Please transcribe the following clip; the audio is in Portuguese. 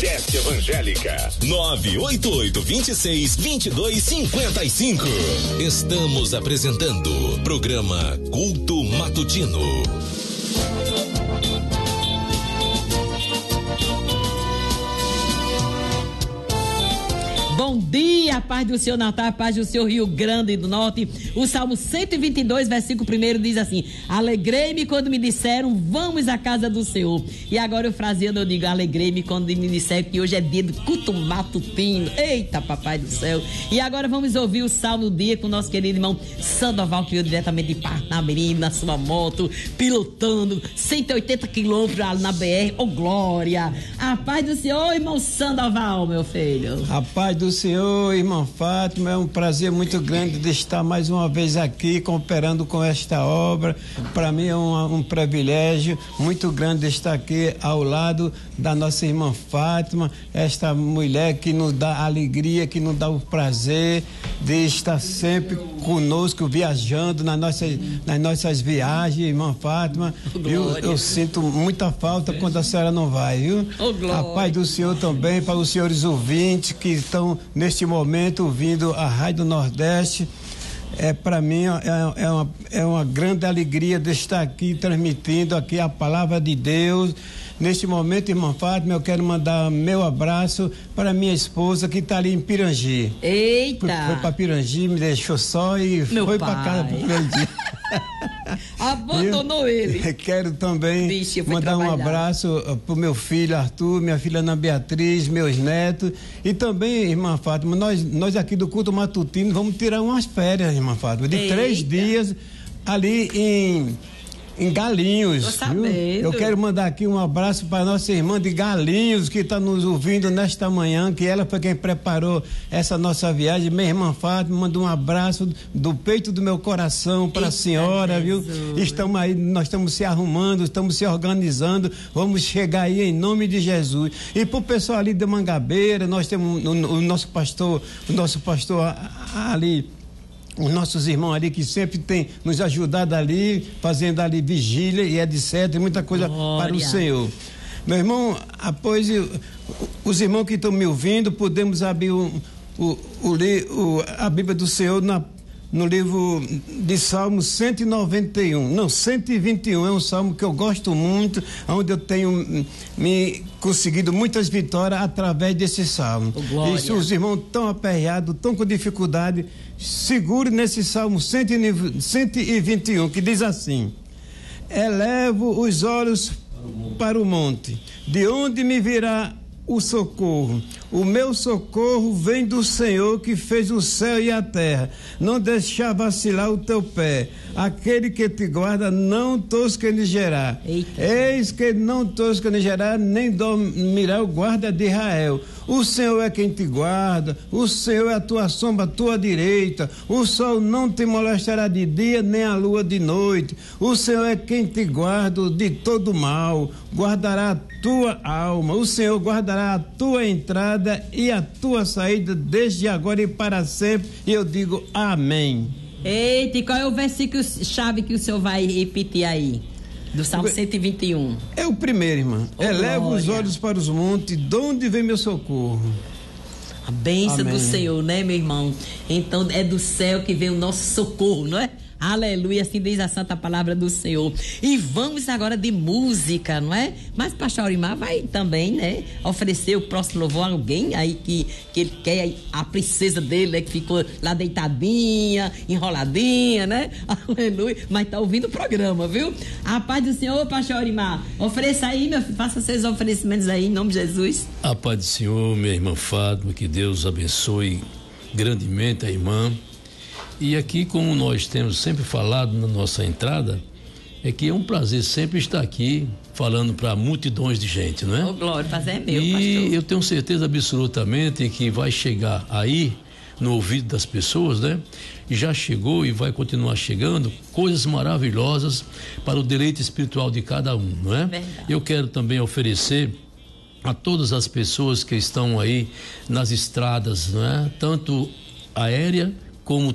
Nordeste Evangélica. 988-26-2255. Estamos apresentando programa Culto Matutino. Bom dia, paz do Senhor Natal, paz do Senhor Rio Grande do Norte. O Salmo 122, versículo 1 diz assim: alegrei-me quando me disseram, vamos à casa do Senhor. E agora eu fraseando, eu digo, alegrei-me quando me disseram que hoje é dia do culto matutino. Eita, papai do céu. E agora vamos ouvir o Salmo do dia com o nosso querido irmão Sandoval, que veio diretamente de Parnamirim, na sua moto, pilotando 180 quilômetros na BR. Ô, glória! A paz do Senhor, irmão Sandoval, meu filho. A paz do Senhor, irmã Fátima, é um prazer muito grande de estar mais uma vez aqui cooperando com esta obra. Para mim é um privilégio muito grande de estar aqui ao lado da nossa irmã Fátima, esta mulher que nos dá alegria, que nos dá o prazer de estar sempre conosco, viajando nas nossas viagens, irmã Fátima. Eu sinto muita falta quando a senhora não vai, viu? A paz do Senhor também para os senhores ouvintes que estão neste momento ouvindo a Rádio Nordeste. Para mim é uma grande alegria de estar aqui transmitindo aqui a palavra de Deus. Neste momento, irmã Fátima, eu quero mandar meu abraço para minha esposa que está ali em Pirangi. Eita! Foi para Pirangi, me deixou só e foi para casa para Pirangi. Abandonou ele. Quero também mandar um abraço para o meu filho Arthur, minha filha Ana Beatriz, meus netos. E também, irmã Fátima, nós aqui do Culto Matutino vamos tirar umas férias, irmã Fátima, de 3 dias ali em Galinhos. Viu? Eu quero mandar aqui um abraço para nossa irmã de Galinhos que está nos ouvindo nesta manhã, que ela foi quem preparou essa nossa viagem. Minha irmã Fátima, manda um abraço do peito do meu coração para a senhora, Jesus. Viu? Estamos aí, nós estamos se arrumando, estamos se organizando, vamos chegar aí em nome de Jesus. E para o pessoal ali de Mangabeira, nós temos o nosso pastor ali, os nossos irmãos ali que sempre tem nos ajudado ali, fazendo ali vigília e etc, muita coisa para o Senhor. Meu irmão, após os irmãos que estão me ouvindo, podemos abrir a Bíblia do Senhor no livro de Salmo 121, é um salmo que eu gosto muito, onde eu tenho me conseguido muitas vitórias através desse salmo. E se os irmãos estão aperreados, estão com dificuldade, segure nesse salmo 121, que diz assim: elevo os olhos para o monte, de onde me virá o socorro? O meu socorro vem do Senhor que fez o céu e a terra. Não deixar vacilar o teu pé. Aquele que te guarda não tosquenejará. Eis que não tosquenejará, nem dormirá o guarda de Israel. O Senhor é quem te guarda, o Senhor é a tua sombra, a tua direita. O sol não te molestará de dia, nem a lua de noite. O Senhor é quem te guarda de todo mal, guardará a tua alma. O Senhor guardará a tua entrada e a tua saída desde agora e para sempre. E eu digo amém. Eita, e qual é o versículo chave que o senhor vai repetir aí? Do Salmo 121. É o primeiro, irmã. Eleva os olhos para os montes, de onde vem meu socorro? A bênção do Senhor, né, meu irmão? Então é do céu que vem o nosso socorro, não é? Aleluia, assim diz a santa palavra do Senhor. E vamos agora de música, não é? Mas pastor Aurimar vai também, né, oferecer o próximo louvor a alguém aí que ele quer, a princesa dele, né, que ficou lá deitadinha, enroladinha, né? Aleluia, mas tá ouvindo o programa, viu? A paz do Senhor, pastor Aurimar. Ofereça aí, meu filho, faça seus oferecimentos aí, em nome de Jesus. A paz do Senhor, minha irmã Fátima, que Deus abençoe grandemente a irmã. E aqui, como nós temos sempre falado na nossa entrada, é que é um prazer sempre estar aqui falando para multidões de gente, não é? Ô, glória, prazer é meu, pastor. E eu tenho certeza absolutamente que vai chegar aí no ouvido das pessoas, né? E já chegou e vai continuar chegando coisas maravilhosas para o deleite espiritual de cada um, não é? Verdade. Eu quero também oferecer a todas as pessoas que estão aí nas estradas, não é? Tanto aérea como